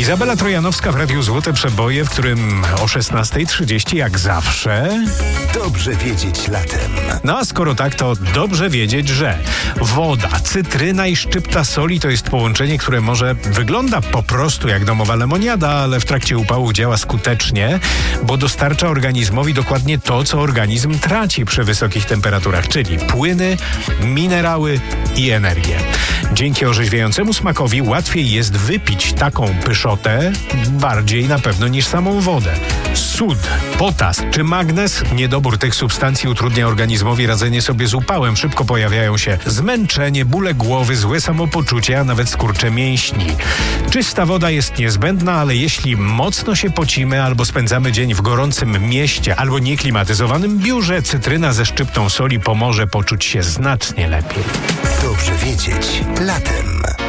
Izabela Trojanowska w Radiu Złote Przeboje, w którym o 16:30 jak zawsze... Dobrze wiedzieć latem. No a skoro tak, to dobrze wiedzieć, że woda, cytryna i szczypta soli to jest połączenie, które może wygląda po prostu jak domowa lemoniada, ale w trakcie upału działa skutecznie, bo dostarcza organizmowi dokładnie to, co organizm traci przy wysokich temperaturach, czyli płyny, minerały i energię. Dzięki orzeźwiającemu smakowi łatwiej jest wypić taką pyszotę bardziej na pewno niż samą wodę. Sód, potas czy magnez, niedobór tych substancji utrudnia organizmowi radzenie sobie z upałem. Szybko pojawiają się zmęczenie, bóle głowy, złe samopoczucie, a nawet skurcze mięśni. Czysta woda jest niezbędna, ale jeśli mocno się pocimy albo spędzamy dzień w gorącym mieście albo nieklimatyzowanym biurze, cytryna ze szczyptą soli pomoże poczuć się znacznie lepiej. Dobrze wiedzieć latem.